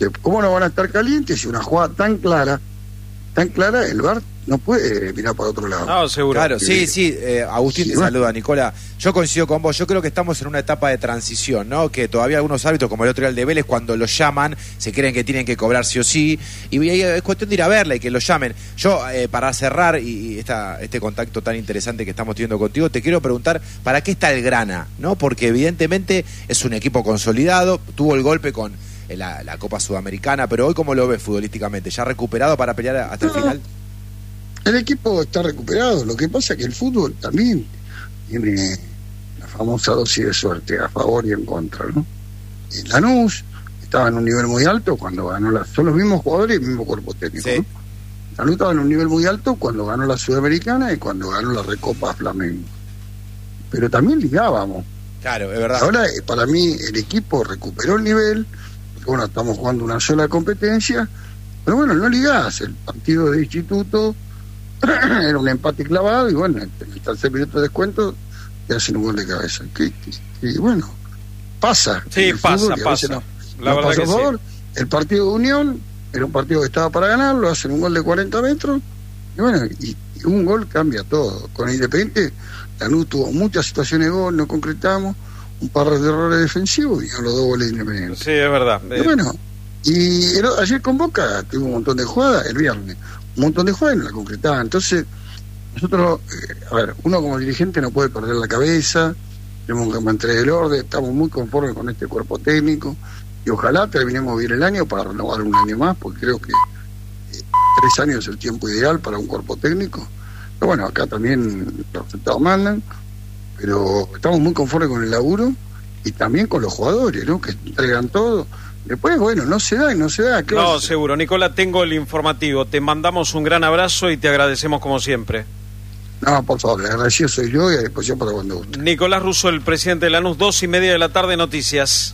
¿cómo no van a estar calientes si una jugada tan clara, el VAR no puede mirar para otro lado? No, seguro. Claro, sí, Agustín te saluda, Nicola. Yo coincido con vos, yo creo que estamos en una etapa de transición, ¿no? Que todavía algunos árbitros, como el otro día el de Vélez, cuando los llaman, se creen que tienen que cobrar sí o sí, y es cuestión de ir a verla y que los llamen. Yo, para cerrar, y este contacto tan interesante que estamos teniendo contigo, te quiero preguntar, ¿para qué está el Grana? ¿No? Porque evidentemente es un equipo consolidado, tuvo el golpe con la Copa Sudamericana, pero hoy, ¿cómo lo ves futbolísticamente? ¿Ya recuperado para pelear hasta el final? El equipo está recuperado, lo que pasa es que el fútbol también tiene la famosa dosis de suerte, a favor y en contra, ¿no? En Lanús estaba en un nivel muy alto cuando ganó son los mismos jugadores y el mismo cuerpo técnico, sí. ¿no? Lanús estaba en un nivel muy alto cuando ganó la Sudamericana y cuando ganó la Recopa Flamengo. Pero también ligábamos. Claro, es verdad. Ahora, para mí, el equipo recuperó el nivel, porque bueno, estamos jugando una sola competencia, pero bueno, no ligás. El partido de instituto era un empate clavado y bueno, en el tercer minuto de descuento te hacen un gol de cabeza. Y bueno, pasa. Sí, pasa. La verdad que sí. El partido de Unión era un partido que estaba para ganar, lo hacen un gol de 40 metros y bueno, y un gol cambia todo. Con Independiente, Lanús tuvo muchas situaciones de gol, no concretamos, un par de errores defensivos y a los 2 goles de Independiente. Sí, es verdad. Y bueno, ayer con Boca tuvo un montón de jugadas, el viernes un montón de jugadas y no la concretaba. Entonces nosotros, uno como dirigente no puede perder la cabeza, tenemos que mantener el orden, estamos muy conformes con este cuerpo técnico y ojalá terminemos bien el año para renovar un año más, porque creo que 3 años es el tiempo ideal para un cuerpo técnico. Pero bueno, acá también los resultados mandan, pero estamos muy conformes con el laburo y también con los jugadores, ¿no? Que entregan todo. Después, bueno, no se da. No, seguro. Nicola, tengo el informativo. Te mandamos un gran abrazo y te agradecemos como siempre. No, por favor, agradecido soy yo y a disposición para cuando guste. Nicolás Russo, el presidente de Lanús, 2:30 de la tarde, noticias.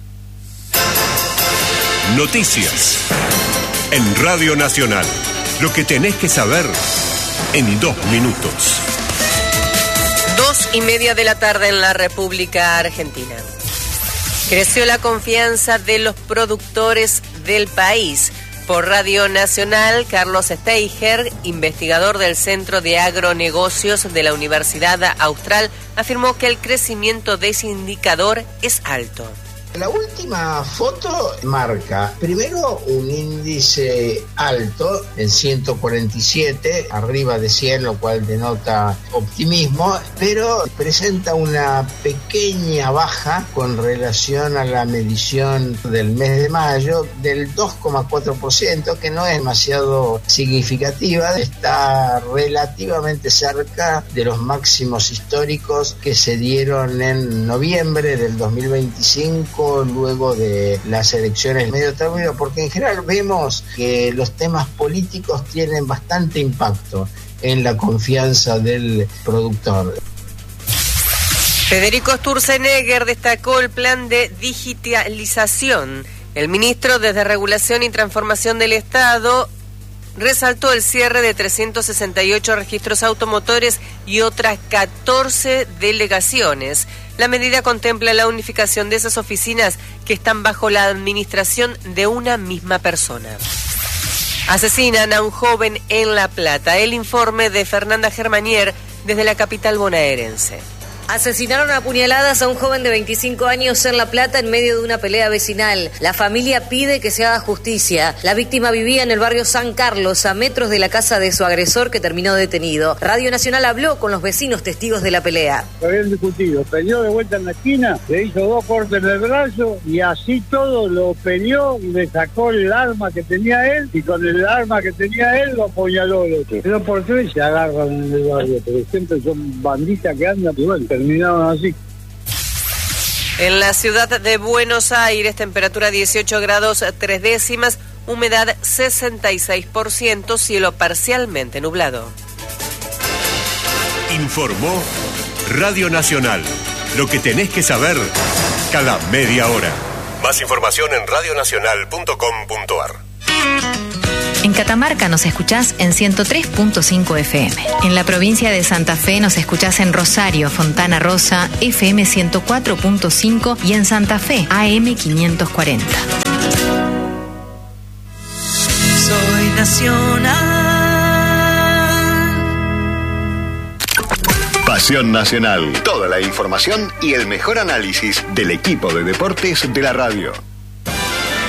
Noticias. En Radio Nacional. Lo que tenés que saber en 2 minutos. 2:30 de la tarde en la República Argentina. Creció la confianza de los productores del país. Por Radio Nacional, Carlos Steiger, investigador del Centro de Agronegocios de la Universidad Austral, afirmó que el crecimiento de ese indicador es alto. La última foto marca, primero, un índice alto en 147, arriba de 100, lo cual denota optimismo, pero presenta una pequeña baja con relación a la medición del mes de mayo del 2,4%, que no es demasiado significativa, está relativamente cerca de los máximos históricos que se dieron en noviembre del 2025, luego de las elecciones de medio término, porque en general vemos que los temas políticos tienen bastante impacto en la confianza del productor. Federico Sturzenegger destacó el plan de digitalización. El ministro de Desregulación y Transformación del Estado resaltó el cierre de 368 registros automotores y otras 14 delegaciones. La medida contempla la unificación de esas oficinas que están bajo la administración de una misma persona. Asesinan a un joven en La Plata. El informe de Fernanda Germanier desde la capital bonaerense. Asesinaron a puñaladas a un joven de 25 años en La Plata en medio de una pelea vecinal. La familia pide que se haga justicia. La víctima vivía en el barrio San Carlos, a metros de la casa de su agresor, que terminó detenido. Radio Nacional habló con los vecinos testigos de la pelea. Habían discutido, peleó de vuelta en la esquina, le hizo 2 cortes en el brazo y así todo lo peleó y le sacó el arma que tenía él y con el arma que tenía él lo apuñaló el otro. Pero por 3 se agarran en el barrio, pero siempre son banditas que andan y bueno, terminaron así. En la ciudad de Buenos Aires, temperatura 18 grados 3 décimas, humedad 66%, cielo parcialmente nublado. Informó Radio Nacional. Lo que tenés que saber cada media hora. Más información en radionacional.com.ar. En Catamarca nos escuchás en 103.5 FM. En la provincia de Santa Fe nos escuchás en Rosario, Fontana Rosa, FM 104.5 y en Santa Fe, AM 540. Soy Nacional. Pasión Nacional. Toda la información y el mejor análisis del equipo de deportes de la radio.